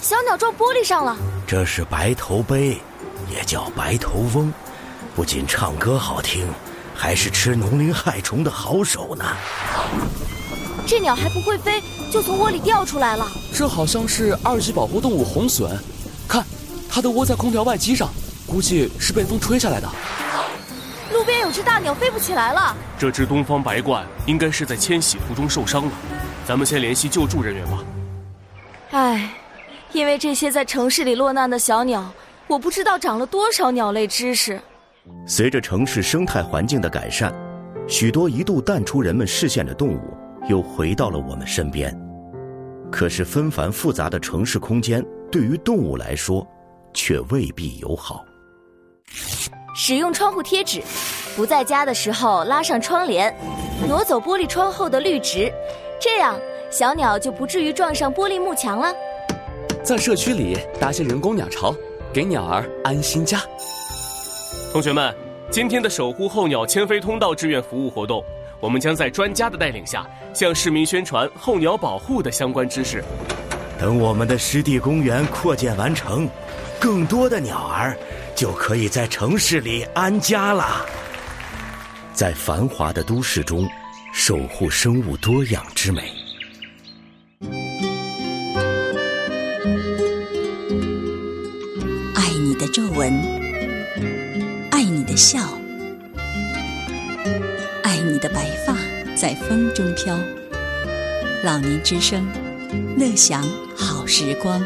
小鸟撞玻璃上了。 这是白头鹎，也叫白头翁，不仅唱歌好听，还是吃农林害虫的好手呢。 这鸟还不会飞，就从窝里掉出来了。 这好像是二级保护动物红隼，看，它都窝在空调外机上，估计是被风吹下来的。 路边有只大鸟飞不起来了。 这只东方白鹳应该是在迁徙途中受伤了，咱们先联系救助人员吧。 唉，因为这些在城市里落难的小鸟，我不知道长了多少鸟类知识。 随着城市生态环境的改善，许多一度淡出人们视线的动物又回到了我们身边。可是纷繁复杂的城市空间对于动物来说却未必友好。 使用窗户贴纸，不在家的时候拉上窗帘，挪走玻璃窗后的绿植，这样小鸟就不至于撞上玻璃幕墙了。 在社区里搭些人工鸟巢，给鸟儿安心家。 同学们，今天的守护候鸟迁飞通道志愿服务活动，我们将在专家的带领下向市民宣传候鸟保护的相关知识。 等我们的湿地公园扩建完成，更多的鸟儿就可以在城市里安家了。在繁华的都市中守护生物多样之美。 爱你的皱纹，爱你的笑，爱你的白发在风中飘。老年之声，乐享好时光。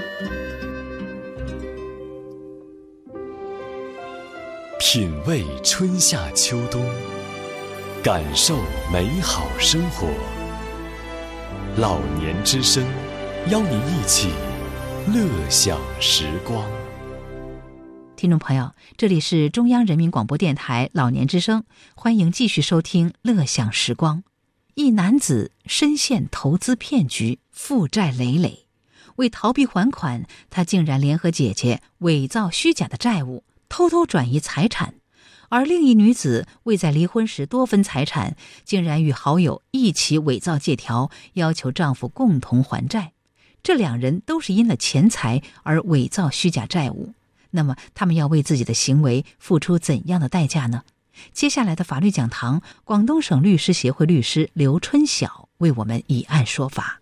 品味春夏秋冬，感受美好生活。老年之声，邀您一起乐享时光。 听众朋友，这里是中央人民广播电台老年之声，欢迎继续收听乐享时光。一男子深陷投资骗局，负债累累，为逃避还款，他竟然联合姐姐伪造虚假的债务，偷偷转移财产。而另一女子为在离婚时多分财产，竟然与好友一起伪造借条，要求丈夫共同还债。这两人都是因了钱财而伪造虚假债务，那么他们要为自己的行为付出怎样的代价呢？接下来的法律讲堂，广东省律师协会律师刘春晓为我们以案说法。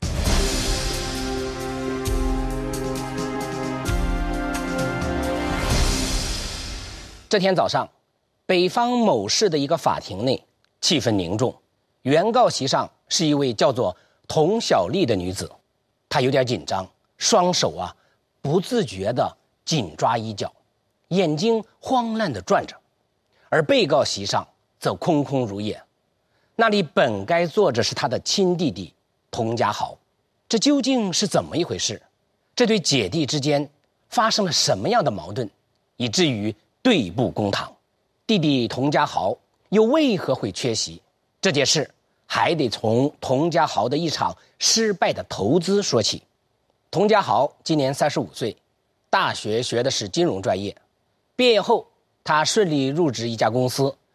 这天早上，北方某市的一个法庭内气氛凝重，原告席上是一位叫做童小丽的女子，她有点紧张，双手不自觉地紧抓衣角，眼睛慌乱地转着。而被告席上则空空如也，那里本该坐着是他的亲弟弟童家豪。这究竟是怎么一回事？这对姐弟之间发生了什么样的矛盾，以至于对簿公堂？弟弟童家豪又为何会缺席？这件事还得从童家豪的一场失败的投资说起。童家豪今年35岁，大学学的是金融专业，毕业后他顺利入职一家公司，